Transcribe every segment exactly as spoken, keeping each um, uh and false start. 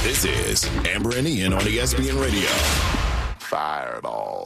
This is Amber and Ian on E S P N Radio. Fireball.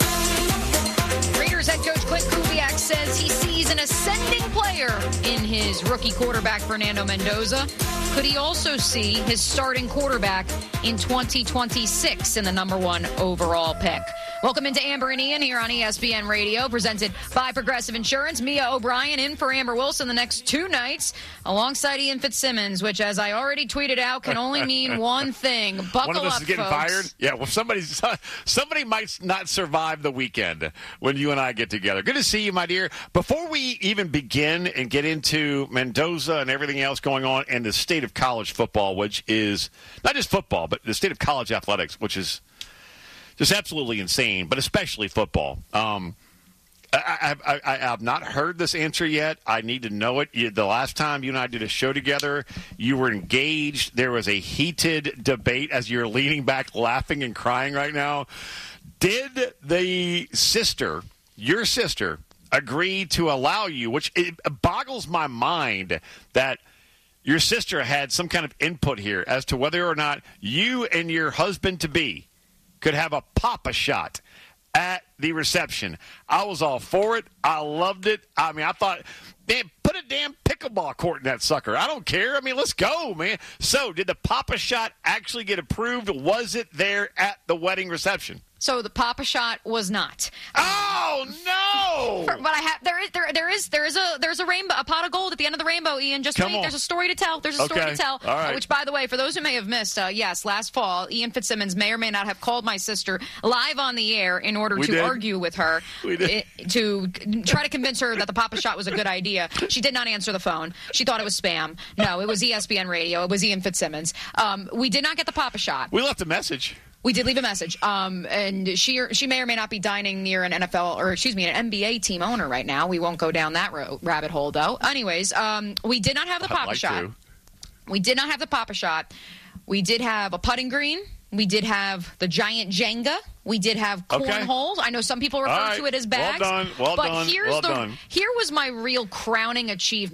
Raiders head coach Clint Kubiak says he sees an ascending player in his rookie quarterback, Fernando Mendoza. Could he also see his starting quarterback in twenty twenty-six in the number one overall pick? Welcome into Amber and Ian here on E S P N Radio, presented by Progressive Insurance. Mia O'Brien in for Amber Wilson the next two nights, alongside Ian Fitzsimmons, which, as I already tweeted out, can only mean one thing. Buckle One of us up, is getting folks. fired? Yeah, well, somebody's, somebody might not survive the weekend when you and I get together. Good to see you, my dear. Before we even begin and get into Mendoza and everything else going on in the state of college football, which is not just football, but the state of college athletics, which is just absolutely insane, but especially football. Um, I, I, I, I have not heard this answer yet. I need to know it. You, the last time you and I did a show together, you were engaged. There was a heated debate as you're leaning back, laughing and crying right now. Did the sister, your sister, agree to allow you, which it boggles my mind that your sister had some kind of input here as to whether or not you and your husband-to-be could have a Papa shot at the reception. I was all for it. I loved it. I mean, I thought, man, put a damn pickleball court in that sucker. I don't care. I mean, let's go, man. So did the Papa shot actually get approved? Was it there at the wedding reception? So the Papa shot was not. Oh no! For, but I have there is there there is there is a there's a rainbow a pot of gold at the end of the rainbow, Ian. Just Come wait. on. There's a story to tell. There's a story Okay. to tell. All right. uh, which, by the way, for those who may have missed, uh, yes, last fall, Ian Fitzsimmons may or may not have called my sister live on the air in order We to did. argue with her, We did. i- to try to convince her that the Papa shot was a good idea. She did not answer the phone. She thought it was spam. No, it was E S P N Radio. It was Ian Fitzsimmons. Um, we did not get the Papa shot. We left a message. We did leave a message, um, and she she may or may not be dining near an N F L or excuse me an N B A team owner right now. We won't go down that ro- rabbit hole though. Anyways, um, we did not have the I'd Papa like shot. to. We did not have the Papa shot. We did have a putting green. We did have the giant Jenga. We did have Okay. cornholes. I know some people refer All right. to it as Well bags. done. Well but done. here's Well the done. here was my real crowning achievement.